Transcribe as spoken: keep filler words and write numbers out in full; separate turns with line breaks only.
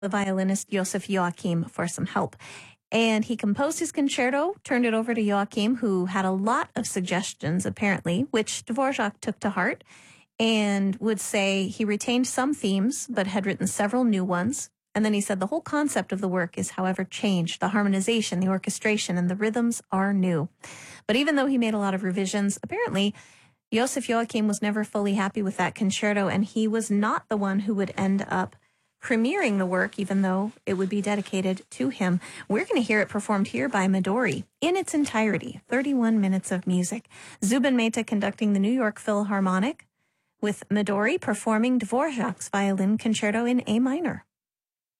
the violinist Joseph Joachim for some help. And he composed his concerto, turned it over to Joachim, who had a lot of suggestions, apparently, which Dvorak took to heart and would say he retained some themes, but had written several new ones. And then he said the whole concept of the work is, however, changed. The harmonization, the orchestration, and the rhythms are new. But even though he made a lot of revisions, apparently Joseph Joachim was never fully happy with that concerto, and he was not the one who would end up premiering the work, even though it would be dedicated to him. We're going to hear it performed here by Midori in its entirety, thirty-one minutes of music. Zubin Mehta conducting the New York Philharmonic, with Midori performing Dvorak's Violin Concerto in A minor.